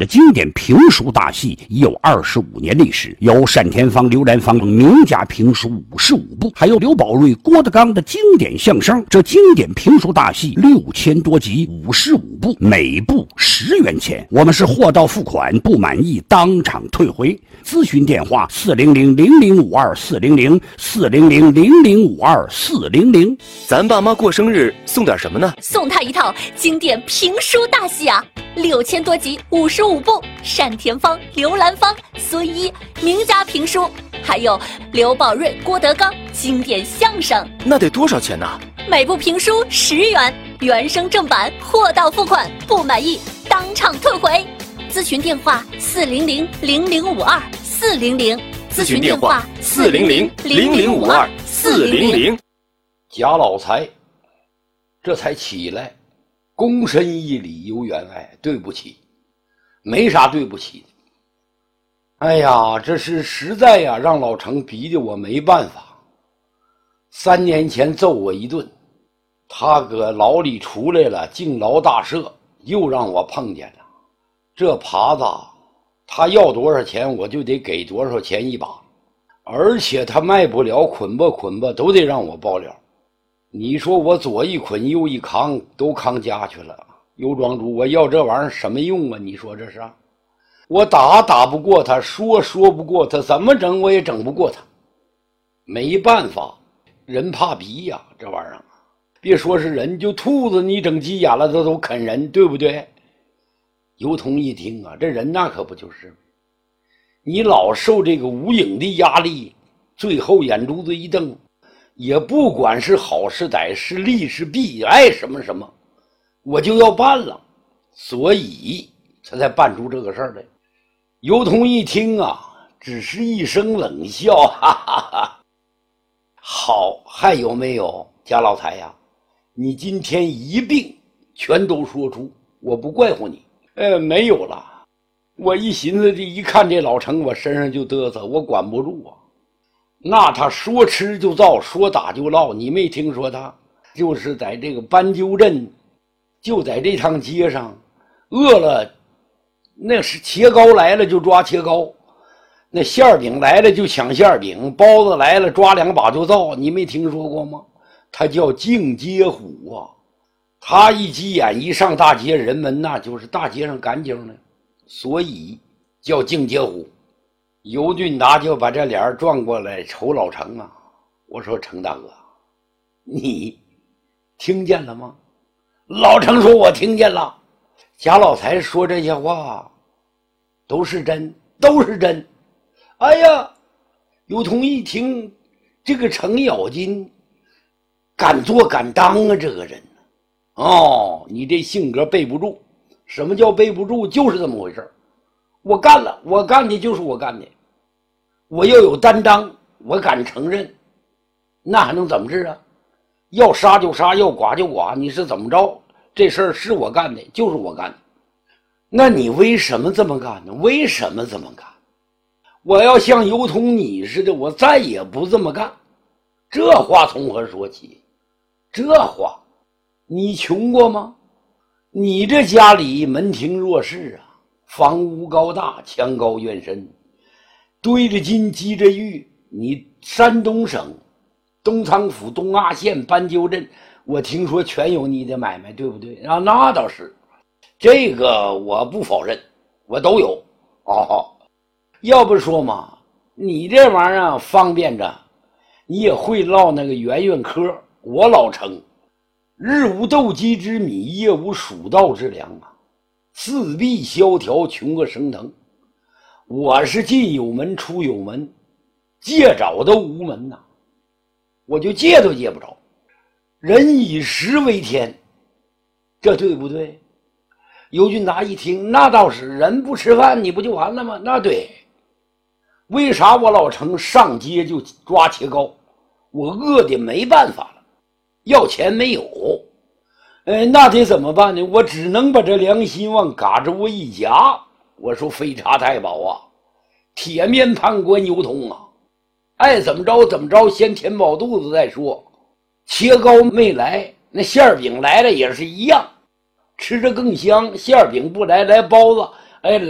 的经典评书大戏已有25年历史，有单田芳、刘兰芳名家评书55部，还有刘宝瑞、郭德纲的经典相声。这经典评书大戏6000多集，55部，每部10元钱。我们是货到付款，不满意当场退回。咨询电话400-0052-400，400-0052-400。 咱爸妈过生日送点什么呢？ 送他一套经典评书大戏啊，6000多集，55部，单田芳、刘兰芳、孙一名家评书，还有刘宝瑞、郭德纲经典相声。 那得多少钱呢？ 每部评书10元，原声正版，货到付款，不满意当场退回。咨询电话400-0052-400， 咨询电话400-0052-400。 贾老财这才起来，躬身一礼，由员外，对不起，没啥对不起的。哎呀，这是实在呀，让老程逼得我没办法。3年前揍我一顿，他搁牢里出来了，敬牢大赦，又让我碰见了。这耙子他要多少钱我就得给多少钱一把，而且他卖不了，捆吧都得让我包了。你说我左一捆右一扛，都扛家去了。尤庄主，我要这玩意儿什么用啊？你说这是？我打不过他，说不过他，怎么整我也整不过他。没办法，人怕逼呀，这玩意儿别说是人，就兔子你整急眼了他都啃人，对不对？尤通一听啊，这人那可不就是，你老受这个无影的压力，最后眼珠子一瞪，也不管是好是歹，是利是弊，爱什么什么，我就要办了，所以他才办出这个事儿来。尤通一听啊，只是一声冷笑，哈哈哈。好，还有没有？贾老财呀，你今天一并全都说出，我不怪乎你。没有了。我一寻思一看这老程，我身上就嘚瑟，我管不住啊。那他说吃就造，说打就闹，你没听说他就是在这个斑鸠镇，就在这趟街上，饿了，那是切糕来了就抓切糕，那馅饼来了就抢馅饼，包子来了抓2把就造，你没听说过吗？他叫净街虎啊。他一急眼一上大街，人们那就是大街上干净的，所以叫净街虎。尤俊达就把这脸转过来瞅老程啊，我说程大哥，你听见了吗？老程说我听见了。贾老财说这些话都是真，都是真。哎呀，尤通一听，这个程咬金敢做敢当啊，这个人哦，你这性格背不住。什么叫背不住？就是这么回事。我干了，我干的就是我干的，我要有担当，我敢承认，那还能怎么治啊？要杀就杀，要剐就剐，你是怎么着？这事儿是我干的，就是我干的。那你为什么这么干呢？为什么这么干？我要像尤通你似的，我再也不这么干。这话从何说起？这话你穷过吗？你这家里门庭若市啊，房屋高大，墙高院深，堆着金积着玉。你山东省东仓府东阿县斑鸠镇，我听说全有你的买卖，对不对啊？那倒是，这个我不否认，我都有哦。要不说嘛，你这玩意儿方便着，你也会烙那个圆圆科，我老成。日无斗鸡之米，夜无蜀道之粮啊，四壁萧条，穷个升腾。我是进有门出有门，借找都无门呐，我就借都借不着。人以食为天，这对不对？尤俊达一听，那倒是，人不吃饭你不就完了吗？那对。为啥我老程上街就抓切糕？我饿的没办法了，要钱没有，那得怎么办呢？我只能把这良心往嘎着窝一夹。我说非查太保啊，铁面判官尤通啊，爱怎么着怎么着，先填饱肚子再说。切糕没来，那馅饼来了也是一样，吃着更香。馅饼不来，来包子，